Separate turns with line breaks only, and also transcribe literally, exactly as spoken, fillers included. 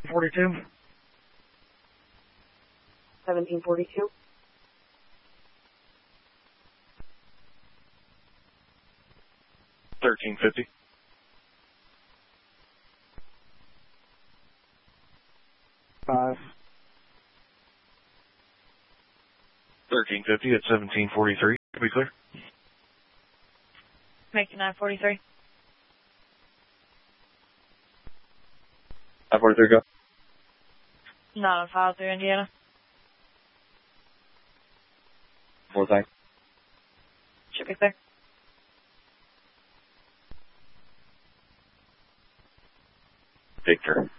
forty-two.
seventeen forty-two.
thirteen fifty.
Five.
thirteen fifty at seventeen forty-three. To be clear.
Make nine forty-three.
nine forty-three, go.
Not on file through Indiana.
Four, thanks.
Should be clear.
Victor.